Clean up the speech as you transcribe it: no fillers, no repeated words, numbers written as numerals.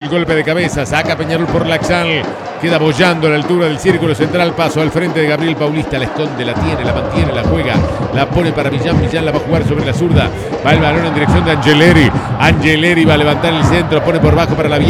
golpe de cabeza. Saca Peñarol por Laxal. Queda bollando a la altura del círculo central. Paso al frente de Gabriel Paulista. La esconde, la tiene, la mantiene, la juega. La pone para Millán. Millán la va a jugar sobre la zurda. Va el balón en dirección de Angeleri. Angeleri va a levantar el centro. Pone por bajo para la